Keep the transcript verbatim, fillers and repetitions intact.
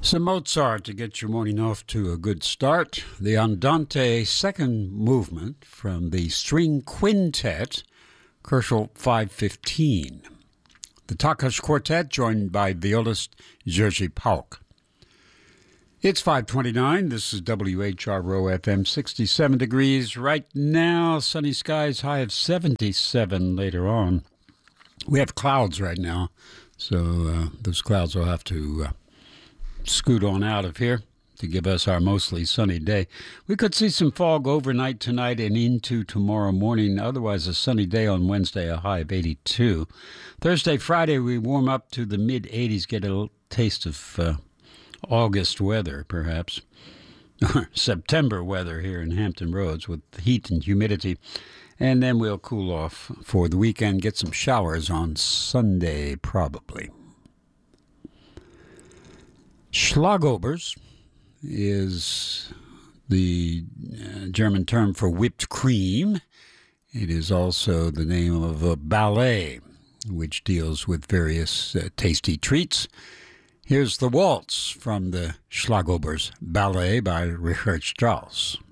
Some Mozart to get your morning off to a good start. The Andante second movement from the String Quintet, Koelschel five fifteen. The Takas Quartet joined by violist Jerzy Pauk. It's five twenty-nine. This is W H R O F M, sixty-seven degrees right now. Sunny skies, high of seventy-seven later on. We have clouds right now, so uh, those clouds will have to... Uh, scoot on out of here to give us our mostly sunny day. We could see some fog overnight tonight and into tomorrow morning. Otherwise, a sunny day on Wednesday, a high of eighty-two. Thursday, Friday, we warm up to the mid-eighties, get a little taste of uh, August weather, perhaps. Or September weather here in Hampton Roads with heat and humidity. And then we'll cool off for the weekend, get some showers on Sunday, probably. Schlagobers is the uh, German term for whipped cream. It is also the name of a ballet, which deals with various uh, tasty treats. Here's the waltz from the Schlagobers Ballet by Richard Strauss.